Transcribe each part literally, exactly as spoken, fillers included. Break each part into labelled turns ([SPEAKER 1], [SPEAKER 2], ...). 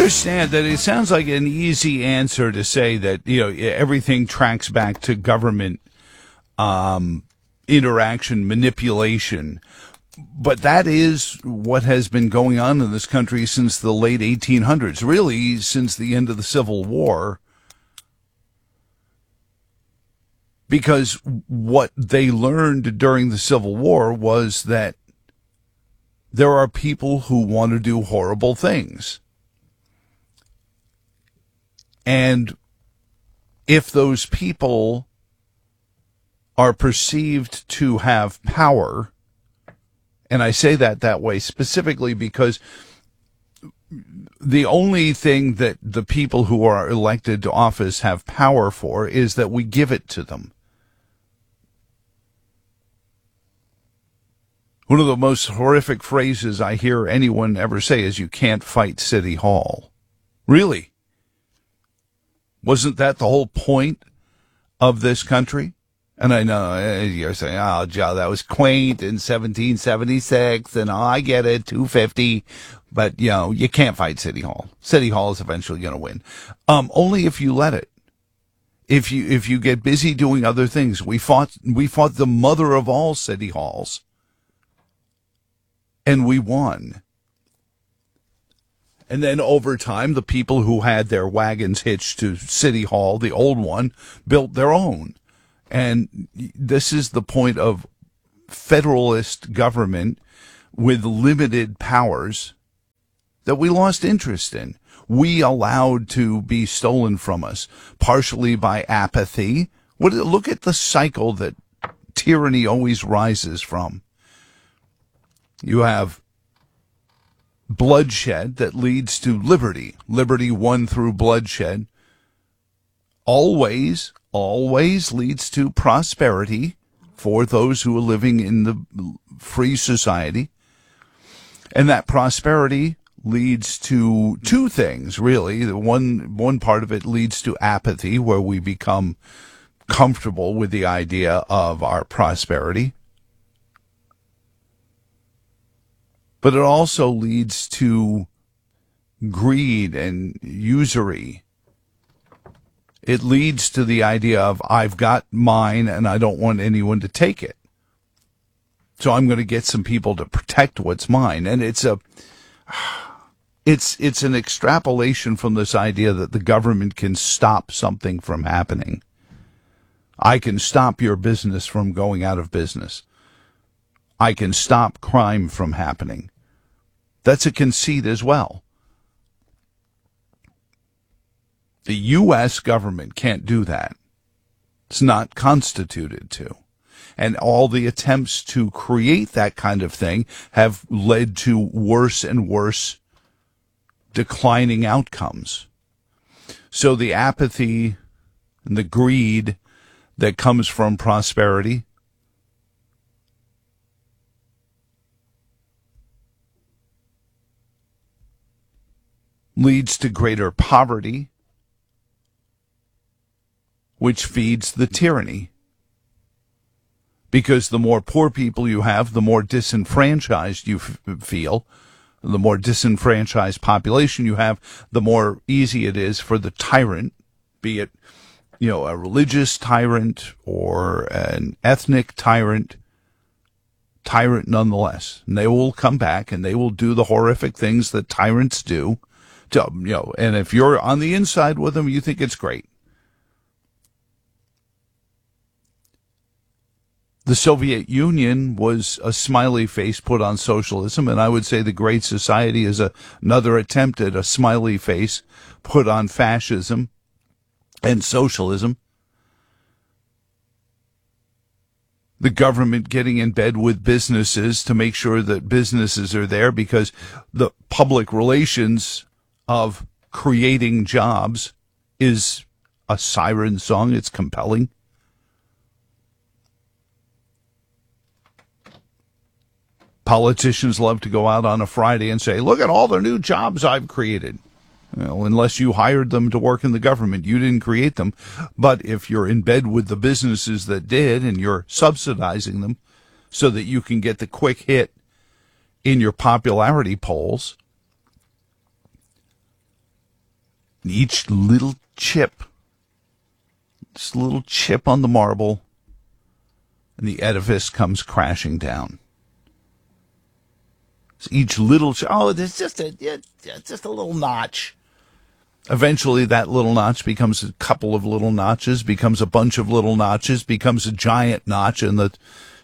[SPEAKER 1] understand that it sounds like an easy answer to say that, you know, everything tracks back to government um, interaction, manipulation. But that is what has been going on in this country since the late eighteen hundreds, really since the end of the Civil War. Because what they learned during the Civil War was that there are people who want to do horrible things. And if those people are perceived to have power, and I say that that way specifically because the only thing that the people who are elected to office have power for is that we give it to them. One of the most horrific phrases I hear anyone ever say is, "You can't fight City Hall." Really? Wasn't that the whole point of this country? And I know you're saying, "Oh, Joe, that was quaint in seventeen seventy-six, and oh, I get it, two fifty." But, you know, you can't fight City Hall. City Hall is eventually going to win. Um, only if you let it. If you if you get busy doing other things. We fought we fought the mother of all city halls. And we won. And then over time, the people who had their wagons hitched to City Hall, the old one, built their own. And this is the point of federalist government with limited powers that we lost interest in. We allowed to be stolen from us, partially by apathy. What, look at the cycle that tyranny always rises from. You have bloodshed that leads to liberty. Liberty won through bloodshed. Always, always leads to prosperity for those who are living in the free society. And that prosperity leads to two things, really. The one, one part of it leads to apathy, where we become comfortable with the idea of our prosperity. But it also leads to greed and usury. It leads to the idea of, I've got mine and I don't want anyone to take it. So I'm going to get some people to protect what's mine. And it's a, it's, it's an extrapolation from this idea that the government can stop something from happening. I can stop your business from going out of business. I can stop crime from happening. That's a conceit as well. The U S government can't do that. It's not constituted to. And all the attempts to create that kind of thing have led to worse and worse declining outcomes. So the apathy and the greed that comes from prosperity leads to greater poverty, which feeds the tyranny. Because the more poor people you have, the more disenfranchised you f- feel. The more disenfranchised population you have, the more easy it is for the tyrant, be it, you know, a religious tyrant or an ethnic tyrant, tyrant nonetheless. And they will come back and they will do the horrific things that tyrants do. To, you know, and if you're on the inside with them, you think it's great. The Soviet Union was a smiley face put on socialism, and I would say the Great Society is a, another attempt at a smiley face put on fascism and socialism. The government getting in bed with businesses to make sure that businesses are there, because the public relations of creating jobs is a siren song. It's compelling. Politicians love to go out on a Friday and say, look at all the new jobs I've created. Well, unless you hired them to work in the government, you didn't create them. But if you're in bed with the businesses that did and you're subsidizing them so that you can get the quick hit in your popularity polls, Each little chip, this little chip on the marble, and the edifice comes crashing down. So each little, ch- oh, there's just a, yeah, just a little notch. Eventually, that little notch becomes a couple of little notches, becomes a bunch of little notches, becomes a giant notch, and the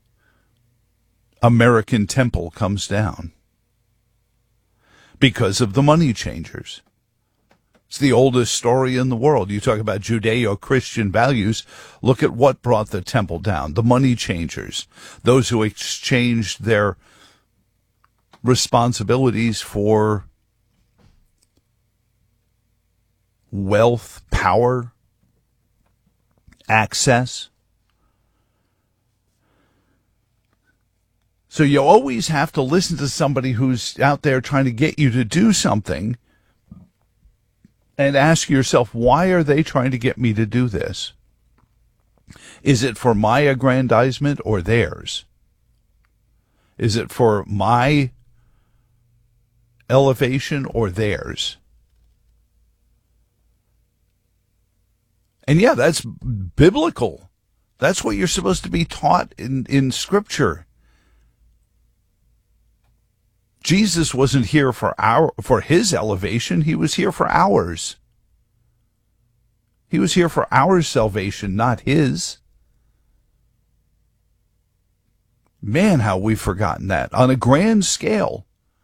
[SPEAKER 1] American temple comes down because of the money changers. It's the oldest story in the world. You talk about Judeo-Christian values. Look at what brought the temple down. The money changers, those who exchanged their responsibilities for wealth, power, access. So you always have to listen to somebody who's out there trying to get you to do something and ask yourself, why are they trying to get me to do this? Is it for my aggrandizement or theirs? Is it for my elevation or theirs? And yeah, that's biblical. That's what you're supposed to be taught in, in Scripture. Jesus wasn't here for our for his elevation. He was here for ours. He was here for our salvation, not his. Man, how we've forgotten that on a grand scale.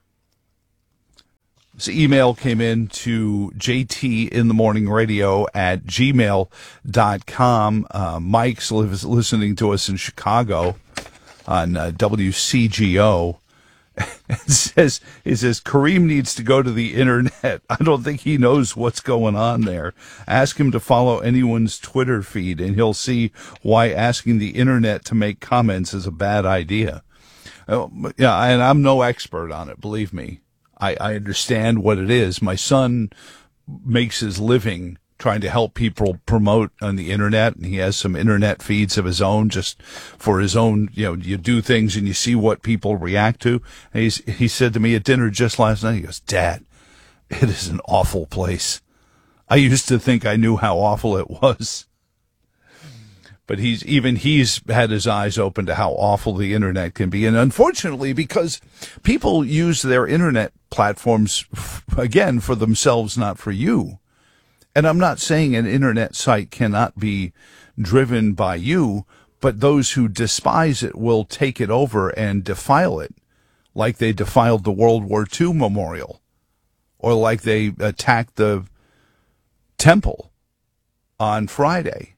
[SPEAKER 1] This email came in to J T in the morning radio at gmail dot com. Uh, Mike's listening to us in Chicago on uh, W C G O. It says, it says, Kareem needs to go to the internet. I don't think he knows what's going on there. Ask him to follow anyone's Twitter feed, and he'll see why asking the internet to make comments is a bad idea. Uh, yeah, and I'm no expert on it, believe me. I, I understand what it is. My son makes his living trying to help people promote on the internet, and he has some internet feeds of his own just for his own, you know, you do things and you see what people react to. And he's, he said to me at dinner just last night, he goes, Dad, it is an awful place. I used to think I knew how awful it was. But he's, even he's had his eyes open to how awful the internet can be. And unfortunately, because people use their internet platforms, again, for themselves, not for you. And I'm not saying an internet site cannot be driven by you, but those who despise it will take it over and defile it, like they defiled the World War Two memorial, or like they attacked the temple on Friday.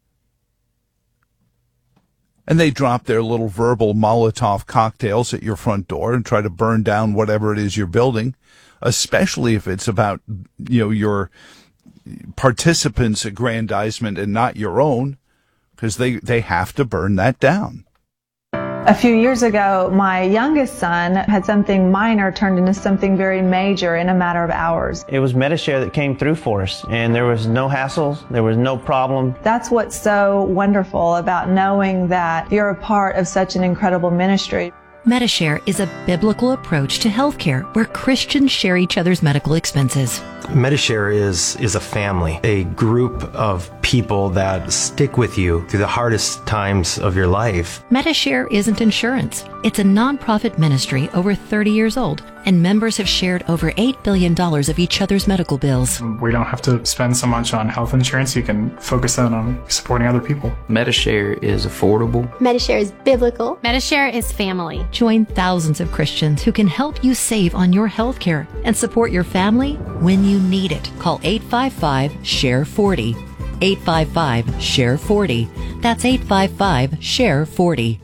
[SPEAKER 1] And they drop their little verbal Molotov cocktails at your front door and try to burn down whatever it is you're building, especially if it's about, you know, your participants' aggrandizement and not your own, because they, they have to burn that down.
[SPEAKER 2] A few years ago, my youngest son had something minor turned into something very major in a matter of hours.
[SPEAKER 3] It was Medi-Share that came through for us, and there was no hassles, there was no problem.
[SPEAKER 2] That's what's so wonderful about knowing that you're a part of such an incredible ministry.
[SPEAKER 4] Medi-Share is a biblical approach to healthcare where Christians share each other's medical expenses.
[SPEAKER 5] Medi-Share is, is a family, a group of people that stick with you through the hardest times of your life.
[SPEAKER 4] Medi-Share isn't insurance. It's a nonprofit ministry over thirty years old, and members have shared over eight billion dollars of each other's medical bills.
[SPEAKER 6] We don't have to spend so much on health insurance. You can focus that on supporting other people.
[SPEAKER 7] Medi-Share is affordable.
[SPEAKER 8] Medi-Share is biblical.
[SPEAKER 9] Medi-Share is family.
[SPEAKER 4] Join thousands of Christians who can help you save on your health care and support your family when you need it. Call eight five five, share forty. eight five five, share forty. That's eight five five, share forty.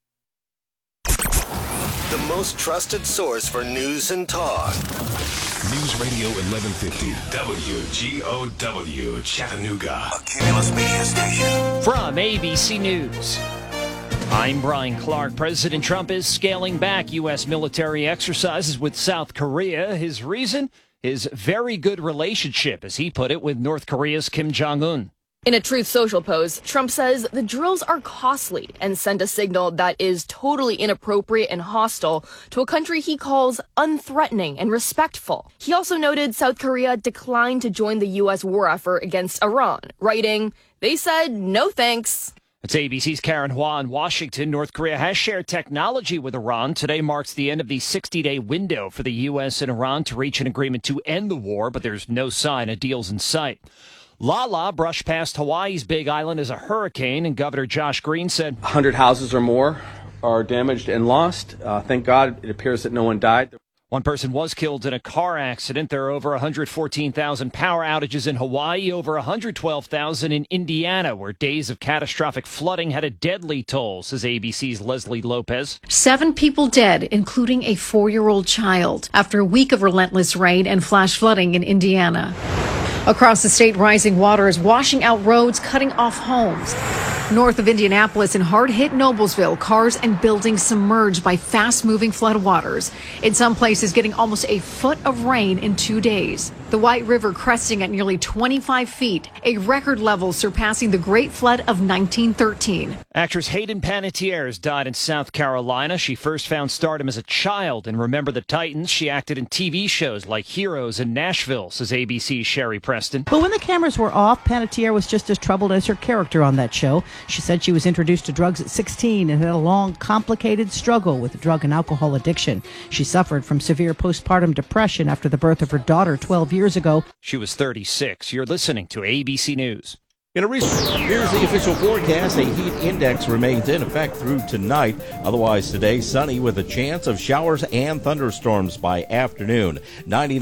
[SPEAKER 10] The most trusted source for news and talk.
[SPEAKER 11] News Radio eleven fifty, W G O W, Chattanooga.
[SPEAKER 10] A Cumulus Media Station.
[SPEAKER 12] From A B C News, I'm Brian Clark. President Trump is scaling back U S military exercises with South Korea. His reason? His very good relationship, as he put it, with North Korea's Kim Jong-un.
[SPEAKER 8] In a Truth Social post, Trump says the drills are costly and send a signal that is totally inappropriate and hostile to a country he calls unthreatening and respectful. He also noted South Korea declined to join the U S war effort against Iran, writing, "They said no thanks."
[SPEAKER 12] It's A B C's Karen Hua in Washington. North Korea has shared technology with Iran. Today marks the end of the sixty-day window for the U S and Iran to reach an agreement to end the war, but there's no sign of deals in sight. Lala brushed past Hawaii's Big Island as a hurricane, and Governor Josh Green said
[SPEAKER 9] one hundred houses or more are damaged and lost. Uh, thank God it appears that no one died.
[SPEAKER 12] One person was killed in a car accident. There are over one hundred fourteen thousand power outages in Hawaii, over one hundred twelve thousand in Indiana, where days of catastrophic flooding had a deadly toll, says A B C's Leslie Lopez.
[SPEAKER 13] Seven people dead, including a four-year-old child, after a week of relentless rain and flash flooding in Indiana. Across the state, rising water is washing out roads, cutting off homes. North of Indianapolis in hard-hit Noblesville, cars and buildings submerged by fast-moving floodwaters. In some places, getting almost a foot of rain in two days. The White River cresting at nearly twenty-five feet, a record level surpassing the Great Flood of nineteen thirteen.
[SPEAKER 12] Actress Hayden Panettiere has died in South Carolina. She first found stardom as a child in Remember the Titans. She acted in T V shows like Heroes and Nashville, says A B C's Sherry Preston.
[SPEAKER 14] But when the cameras were off, Panettiere was just as troubled as her character on that show. She said she was introduced to drugs at sixteen and had a long, complicated struggle with drug and alcohol addiction. She suffered from severe postpartum depression after the birth of her daughter twelve years ago.
[SPEAKER 12] She was thirty-six. You're listening to A B C News.
[SPEAKER 15] In a recent, here's the official forecast. A heat index remains in effect through tonight. Otherwise today, sunny with a chance of showers and thunderstorms by afternoon. ninety